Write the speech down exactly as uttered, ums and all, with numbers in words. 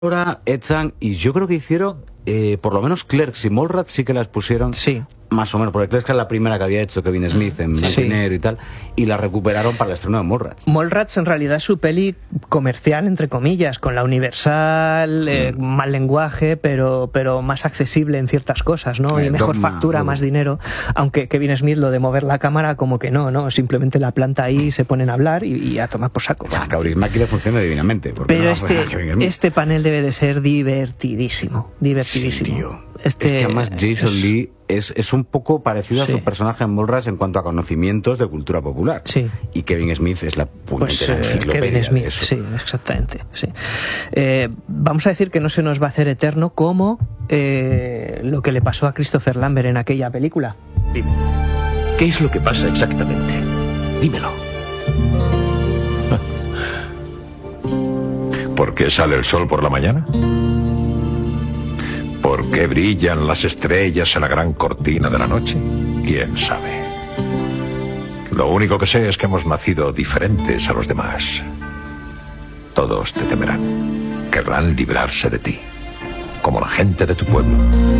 Ahora echan, y yo creo que hicieron, eh, por lo menos Clerks y Mallrats sí que las pusieron. Sí. Más o menos, porque Clerks es la primera que había hecho Kevin Smith en Sí. blanco y negro y tal, y la recuperaron para el estreno de Mallrats. Mallrats en realidad es su peli comercial, entre comillas, con la Universal, eh, Mm. mal lenguaje, pero, pero más accesible en ciertas cosas, ¿no? Eh, y mejor Dogma, factura, Dogma. más dinero. Aunque Kevin Smith lo de mover la cámara, como que no, ¿no? Simplemente la planta ahí, se ponen a hablar y, y a tomar por saco. O sea, Kaurismäki le funciona divinamente. porque Pero no este, fuera Kevin Smith. este panel debe de ser divertidísimo, divertidísimo. Sí, tío. Este, es que además Jason es- Lee es, es un poco parecido Sí. a su personaje en Mallrats en cuanto a conocimientos de cultura popular. Sí. Y Kevin Smith es la Pues puñetera eh, enciclopedia Kevin Smith, de eso. sí, exactamente. Sí. Eh, vamos a decir que no se nos va a hacer eterno como eh, lo que le pasó a Christopher Lambert en aquella película. Dime, ¿qué es lo que pasa exactamente? Dímelo. ¿Por qué sale el sol por la mañana? ¿Por qué brillan las estrellas en la gran cortina de la noche? ¿Quién sabe? Lo único que sé es que hemos nacido diferentes a los demás. Todos te temerán. Querrán librarse de ti, como la gente de tu pueblo.